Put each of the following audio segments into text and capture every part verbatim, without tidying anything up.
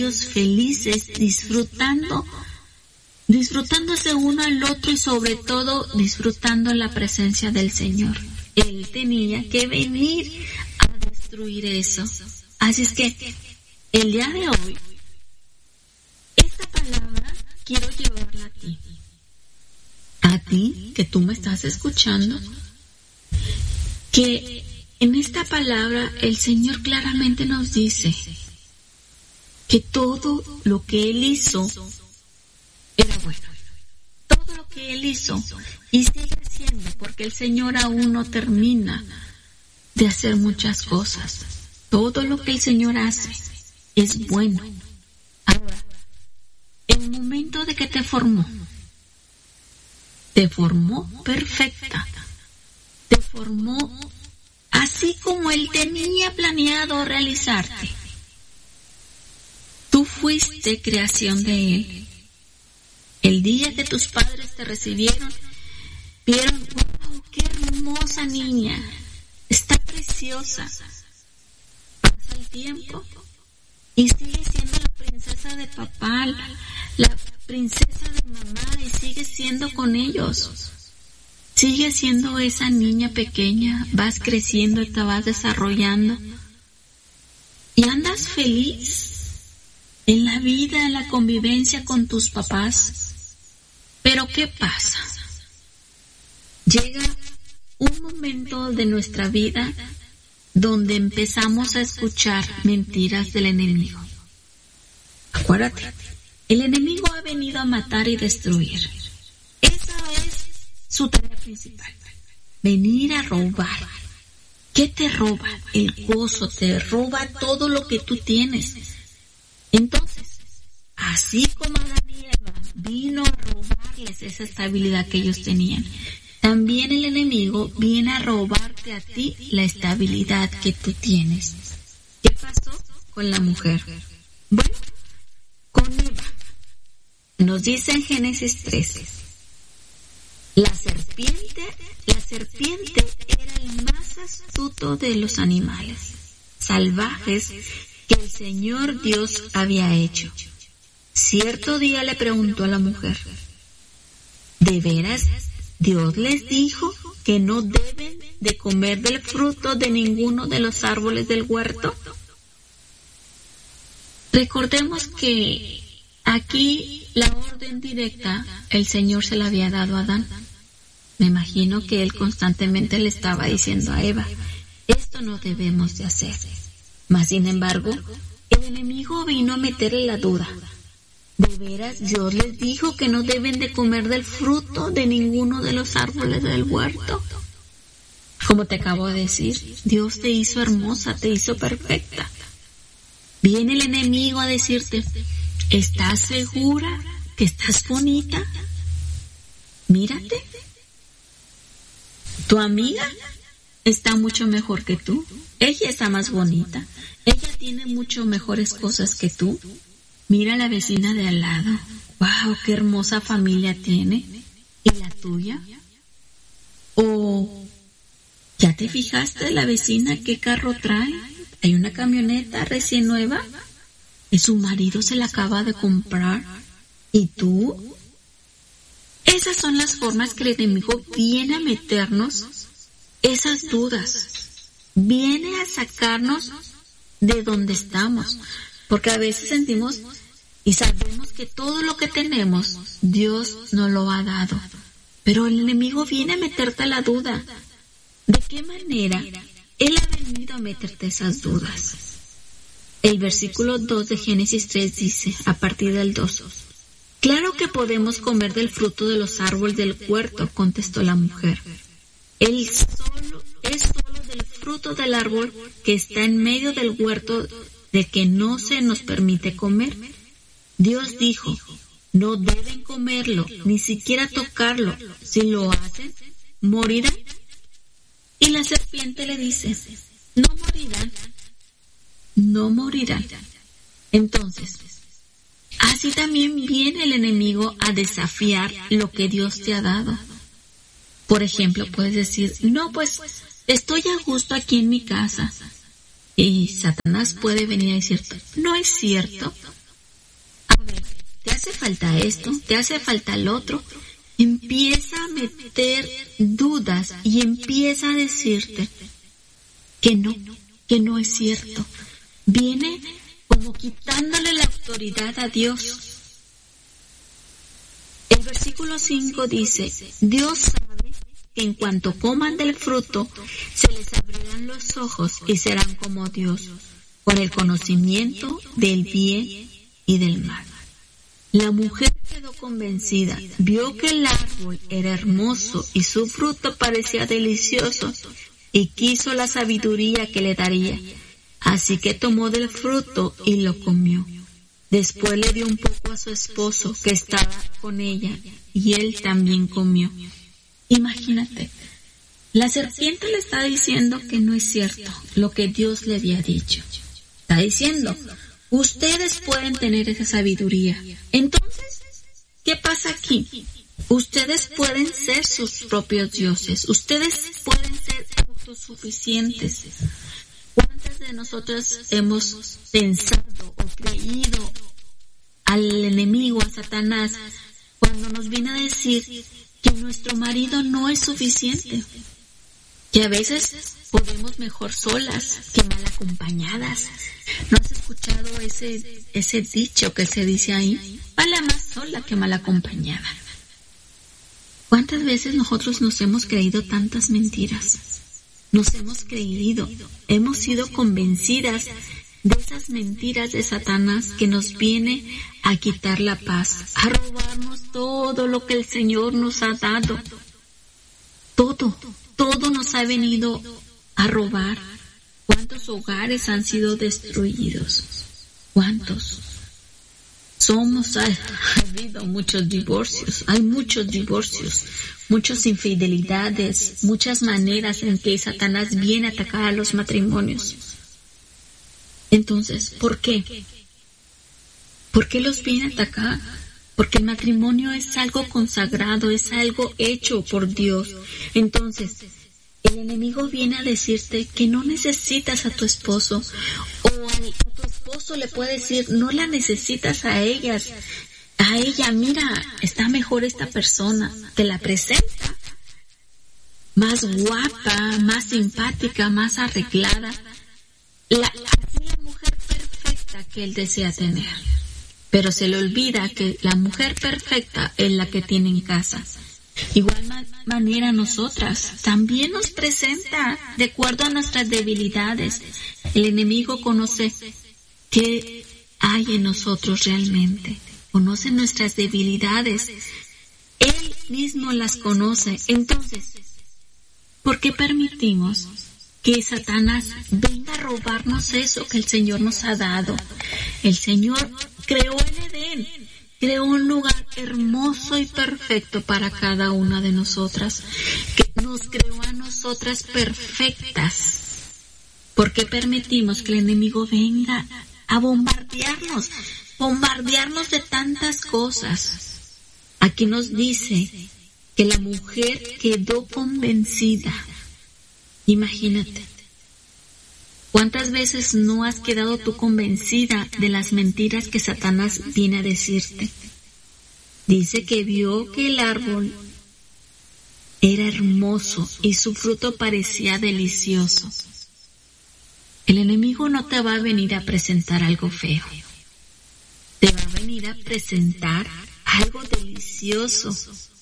ellos felices, disfrutando, disfrutándose uno al otro y sobre todo disfrutando la presencia del Señor. Él tenía que venir a destruir eso. Así es que el día de hoy, esta palabra quiero llevarla a ti. A ti que tú me estás escuchando, que en esta palabra el Señor claramente nos dice que todo lo que Él hizo era bueno. Todo lo que Él hizo y sigue siendo, porque el Señor aún no termina de hacer muchas cosas. Todo lo que el Señor hace es bueno. Ahora, el momento de que te formó, te formó perfecta, te formó así como Él tenía planeado realizarte. Tú fuiste creación de Él. El día que tus padres te recibieron, vieron, wow, qué hermosa niña, está preciosa. Pasa el tiempo y sigue siendo la princesa de papá, la, la princesa de mamá, y sigue siendo con ellos. Sigue siendo esa niña pequeña, vas creciendo y te vas desarrollando. Y andas feliz en la vida, en la convivencia con tus papás. Pero ¿qué pasa? Llega un momento de nuestra vida donde empezamos a escuchar mentiras del enemigo. Acuérdate, el enemigo ha venido a matar y destruir. Esa es su tarea principal. Venir a robar. ¿Qué te roba? El gozo, te roba todo lo que tú tienes. Entonces, así como Adán y Eva vino a robarles esa estabilidad que ellos tenían, también el enemigo viene a robarte a ti la estabilidad que tú tienes. ¿Qué pasó con la mujer? Bueno, con Eva. Nos dice en Génesis trece, la serpiente, la serpiente era el más astuto de los animales salvajes que el Señor Dios había hecho. Cierto día le preguntó a la mujer, ¿de veras Dios les dijo que no deben de comer del fruto de ninguno de los árboles del huerto? Recordemos que aquí la orden directa el Señor se la había dado a Adán. Me imagino que él constantemente le estaba diciendo a Eva, esto no debemos de hacer. Mas sin embargo, el enemigo vino a meterle la duda. ¿De veras Dios les dijo que no deben de comer del fruto de ninguno de los árboles del huerto? Como te acabo de decir, Dios te hizo hermosa, te hizo perfecta. Viene el enemigo a decirte, ¿estás segura que estás bonita? Mírate. Tu amiga está mucho mejor que tú. Ella está más bonita. Ella tiene mucho mejores cosas que tú. Mira a la vecina de al lado. ¡Wow! ¡Qué hermosa familia tiene! ¿Y la tuya? ¿O ya te fijaste la vecina qué carro trae? Hay una camioneta recién nueva y su marido se la acaba de comprar. ¿Y tú? Esas son las formas que el enemigo viene a meternos esas dudas. Viene a sacarnos de donde estamos. Porque a veces sentimos y sabemos que todo lo que tenemos, Dios nos lo ha dado. Pero el enemigo viene a meterte la duda. ¿De qué manera Él ha venido a meterte esas dudas? El versículo dos de Génesis tres dice, a partir del dos, claro que podemos comer del fruto de los árboles del huerto, contestó la mujer. El solo, es solo del fruto del árbol que está en medio del huerto de que no se nos permite comer. Dios dijo, no deben comerlo, ni siquiera tocarlo. Si lo hacen, morirán. Y la serpiente le dice, no morirán, no morirán. Entonces, así también viene el enemigo a desafiar lo que Dios te ha dado. Por ejemplo, puedes decir, no, pues estoy a gusto aquí en mi casa. Y Satanás puede venir a decirte, no es cierto, hace falta esto, te hace falta el otro. Empieza a meter dudas y empieza a decirte que no, que no es cierto. Viene como quitándole la autoridad a Dios. El versículo cinco dice, Dios sabe que en cuanto coman del fruto, se les abrirán los ojos y serán como Dios, con el conocimiento del bien y del mal. La mujer quedó convencida, vio que el árbol era hermoso y su fruto parecía delicioso, y quiso la sabiduría que le daría. Así que tomó del fruto y lo comió. Después le dio un poco a su esposo que estaba con ella, y él también comió. Imagínate, la serpiente le está diciendo que no es cierto lo que Dios le había dicho. Está diciendo, ustedes pueden tener esa sabiduría. Entonces, ¿qué pasa aquí? Ustedes pueden ser sus propios dioses. Ustedes pueden ser autosuficientes. ¿Cuántas de nosotros hemos pensado o creído al enemigo, a Satanás, cuando nos viene a decir que nuestro marido no es suficiente? Que a veces podemos mejor solas que mal acompañadas. ¿No has escuchado ese, ese dicho que se dice ahí? Vale más sola que mal acompañada. ¿Cuántas veces nosotros nos hemos creído tantas mentiras? Nos hemos creído, hemos sido convencidas de esas mentiras de Satanás que nos viene a quitar la paz, a robarnos todo lo que el Señor nos ha dado. Todo, todo nos ha venido a robar. ¿Cuántos hogares han sido destruidos? ¿Cuántos? Somos, ha, ha habido muchos divorcios, hay muchos divorcios, muchas infidelidades, muchas maneras en que Satanás viene a atacar a los matrimonios. Entonces, ¿por qué? ¿Por qué los viene a atacar? Porque el matrimonio es algo consagrado, es algo hecho por Dios. Entonces, el enemigo viene a decirte que no necesitas a tu esposo, o a, a tu esposo le puede decir, no la necesitas a ellas, a ella, mira, está mejor esta persona, te la presenta, más guapa, más simpática, más arreglada, la, así la mujer perfecta que él desea tener. Pero se le olvida que la mujer perfecta es la que tiene en casa. Igual ma- manera nosotras también nos presenta de acuerdo a nuestras debilidades. El enemigo conoce qué hay en nosotros realmente, conoce nuestras debilidades, él mismo las conoce. Entonces, ¿por qué permitimos que Satanás venga a robarnos eso que el Señor nos ha dado? El Señor creó el Edén, creó un lugar hermoso y perfecto para cada una de nosotras, que nos creó a nosotras perfectas. ¿Por qué permitimos que el enemigo venga a bombardearnos, bombardearnos de tantas cosas? Aquí nos dice que la mujer quedó convencida. Imagínate, ¿cuántas veces no has quedado tú convencida de las mentiras que Satanás viene a decirte? Dice que vio que el árbol era hermoso y su fruto parecía delicioso. El enemigo no te va a venir a presentar algo feo. Te va a venir a presentar algo delicioso,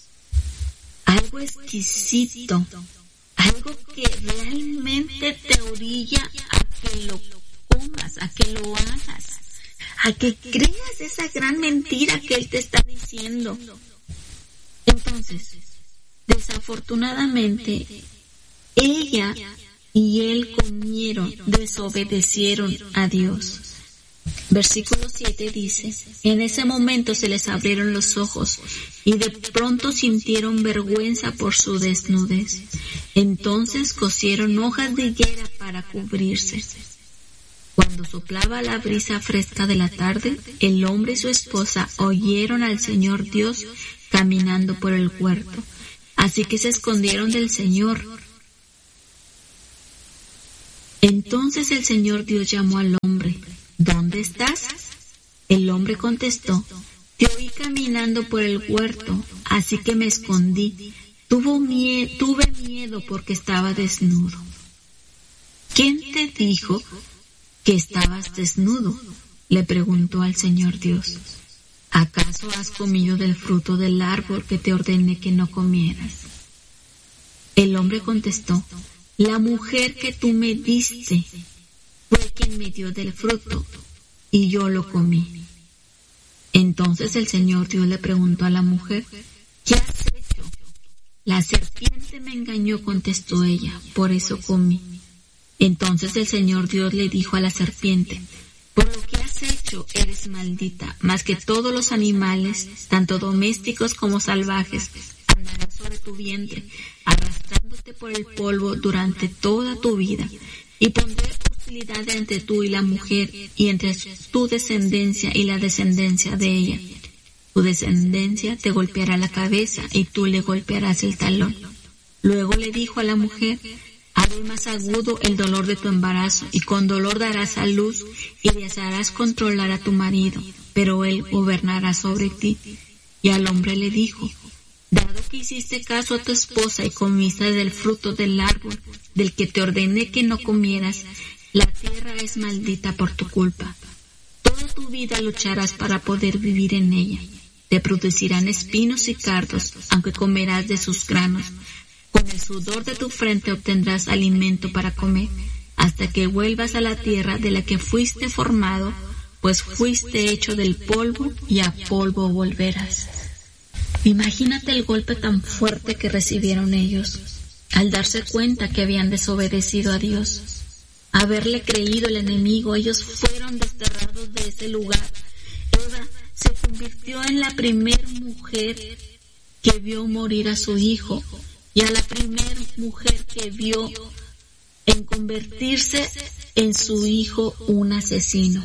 algo exquisito, algo que realmente te orilla a que lo comas, a que lo hagas, a que creas esa gran mentira que él te está diciendo. Entonces, desafortunadamente, ella y él comieron, desobedecieron a Dios. Versículo siete dice, en ese momento se les abrieron los ojos y de pronto sintieron vergüenza por su desnudez. Entonces cosieron hojas de higuera para cubrirse. Cuando soplaba la brisa fresca de la tarde, el hombre y su esposa oyeron al Señor Dios caminando por el huerto. Así que se escondieron del Señor. Entonces el Señor Dios llamó al hombre. ¿Dónde estás? El hombre contestó, te oí caminando por el huerto, así que me escondí. Tuvo mie- tuve miedo porque estaba desnudo. ¿Quién te dijo que estabas desnudo?, le preguntó al Señor Dios. ¿Acaso has comido del fruto del árbol que te ordené que no comieras? El hombre contestó: la mujer que tú me diste fue quien me dio del fruto, y yo lo comí. Entonces el Señor Dios le preguntó a la mujer: ¿qué has hecho? La serpiente me engañó, contestó ella, por eso comí. Entonces el Señor Dios le dijo a la serpiente: por lo que has hecho eres maldita, más que todos los animales, tanto domésticos como salvajes, andarás sobre tu vientre, arrastrándote por el polvo durante toda tu vida. Y pondré hostilidad entre tú y la mujer, y entre tu descendencia y la descendencia de ella. Tu descendencia te golpeará la cabeza, y tú le golpearás el talón. Luego le dijo a la mujer: haré más agudo el dolor de tu embarazo, y con dolor darás a luz, y desearás controlar a tu marido, pero él gobernará sobre ti. Y al hombre le dijo: dado que hiciste caso a tu esposa y comiste del fruto del árbol del que te ordené que no comieras, la tierra es maldita por tu culpa. Toda tu vida lucharás para poder vivir en ella. Te producirán espinos y cardos, aunque comerás de sus granos. Con el sudor de tu frente obtendrás alimento para comer, hasta que vuelvas a la tierra de la que fuiste formado, pues fuiste hecho del polvo y a polvo volverás. Imagínate el golpe tan fuerte que recibieron ellos al darse cuenta que habían desobedecido a Dios. Haberle creído el enemigo, ellos fueron desterrados de ese lugar. Eva se convirtió en la primer mujer que vio morir a su hijo, y a la primer mujer que vio en convertirse en su hijo un asesino.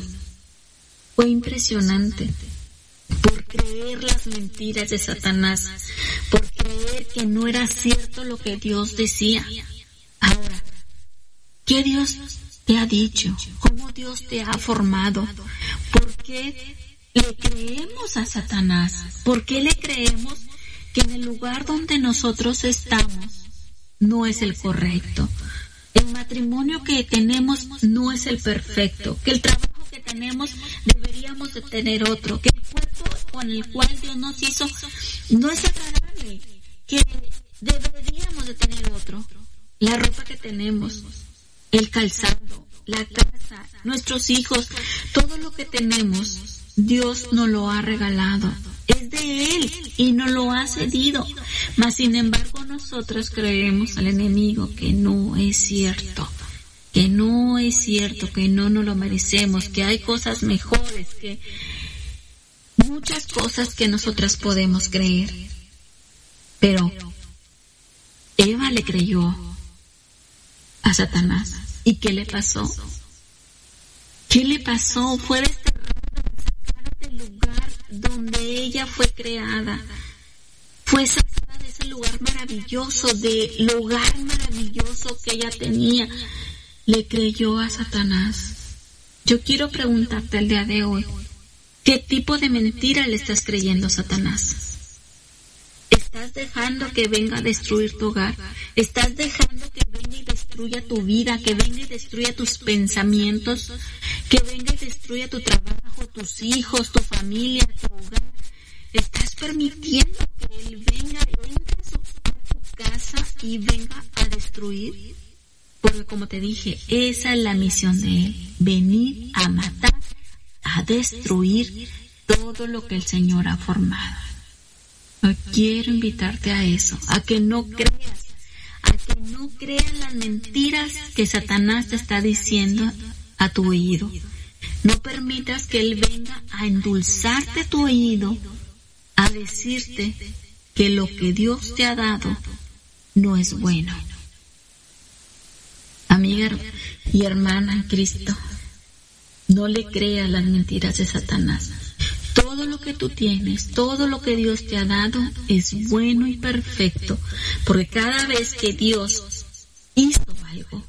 Fue impresionante. Por creer las mentiras de Satanás, por creer que no era cierto lo que Dios decía. Ahora, ¿qué Dios te ha dicho? ¿Cómo Dios te ha formado? ¿Por qué le creemos a Satanás? ¿Por qué le creemos que en el lugar donde nosotros estamos no es el correcto? El matrimonio que tenemos no es el perfecto, que el trabajo que tenemos deberíamos de tener otro, que el cuerpo con el cual Dios nos hizo no es agradable, que deberíamos de tener otro, la ropa que tenemos, el calzado, la casa, nuestros hijos, todo lo que tenemos, Dios nos lo ha regalado, es de Él y nos lo ha cedido, mas sin embargo nosotros creemos al enemigo que no es cierto, que no es cierto, que no nos lo merecemos, que hay cosas mejores, que muchas cosas que nosotras podemos creer. Pero Eva le creyó a Satanás. ¿Y qué le pasó? ¿Qué le pasó? Fue desterrada, sacada del lugar donde ella fue creada. Fue sacada de ese lugar maravilloso, del lugar maravilloso que ella tenía. Le creyó a Satanás. Yo quiero preguntarte el día de hoy, ¿qué tipo de mentira le estás creyendo a Satanás? ¿Estás dejando que venga a destruir tu hogar? ¿Estás dejando que venga y destruya tu vida, que venga y destruya tus pensamientos, que venga y destruya tu trabajo, tus hijos, tu familia, tu hogar? ¿Estás permitiendo que Él venga, entre a tu casa y venga a destruir? Porque como te dije, esa es la misión de Él, venir a matar, a destruir todo lo que el Señor ha formado. Yo quiero invitarte a eso, a que no creas, a que no creas las mentiras que Satanás te está diciendo a tu oído. No permitas que Él venga a endulzarte tu oído, a decirte que lo que Dios te ha dado no es bueno. Amiga y hermana en Cristo, no le creas las mentiras de Satanás. Todo lo que tú tienes, todo lo que Dios te ha dado es bueno y perfecto, porque cada vez que Dios hizo algo,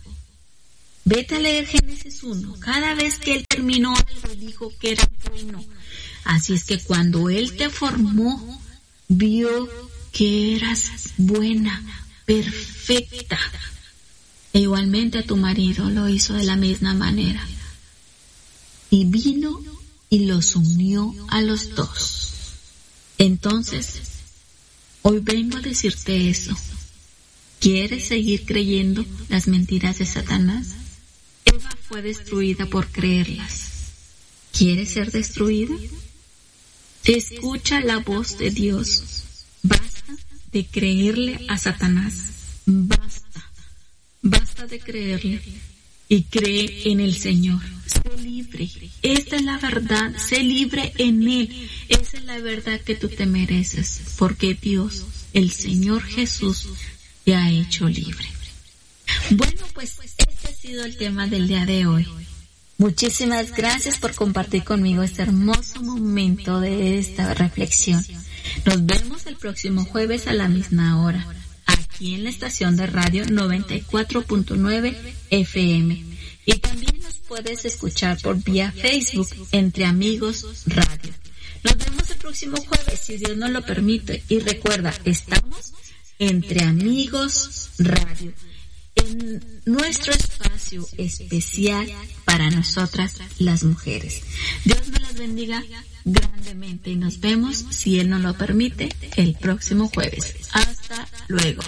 vete a leer Génesis uno, cada vez que Él terminó algo y dijo que era bueno, Así es que cuando Él te formó, vio que eras buena, perfecta. E igualmente a tu marido lo hizo de la misma manera. Y vino y los unió a los dos. Entonces, hoy vengo a decirte eso. ¿Quieres seguir creyendo las mentiras de Satanás? Eva fue destruida por creerlas. ¿Quieres ser destruida? Escucha la voz de Dios. Basta de creerle a Satanás. Basta. Basta de creerle. Y cree en el Señor. Sé libre. Esta es la verdad. Sé libre en Él. Esa es la verdad que tú te mereces. Porque Dios, el Señor Jesús, te ha hecho libre. Bueno, pues este ha sido el tema del día de hoy. Muchísimas gracias por compartir conmigo este hermoso momento de esta reflexión. Nos vemos el próximo jueves a la misma hora, aquí en la estación de radio noventa y cuatro punto nueve F M. Y también nos puedes escuchar por vía Facebook, Entre Amigos Radio. Nos vemos el próximo jueves, si Dios nos lo permite. Y recuerda, estamos Entre Amigos Radio, en nuestro espacio especial para nosotras las mujeres. Dios me las bendiga grandemente y nos vemos, si Él nos lo permite, el próximo jueves. Hasta luego.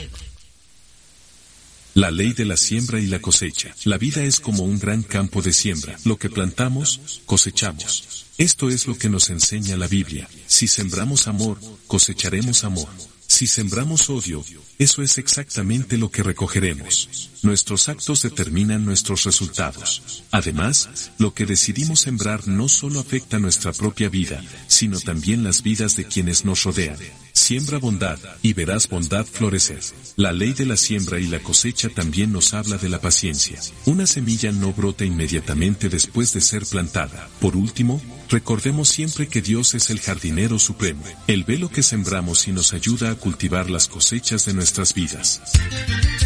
La ley de la siembra y la cosecha. La vida es como un gran campo de siembra. Lo que plantamos, cosechamos. Esto es lo que nos enseña la Biblia. Si sembramos amor, cosecharemos amor. Si sembramos odio, eso es exactamente lo que recogeremos. Nuestros actos determinan nuestros resultados. Además, lo que decidimos sembrar no solo afecta nuestra propia vida, sino también las vidas de quienes nos rodean. Siembra bondad, y verás bondad florecer. La ley de la siembra y la cosecha también nos habla de la paciencia. Una semilla no brota inmediatamente después de ser plantada. Por último, recordemos siempre que Dios es el jardinero supremo. Él ve lo que sembramos y nos ayuda a cultivar las cosechas de nuestras vidas.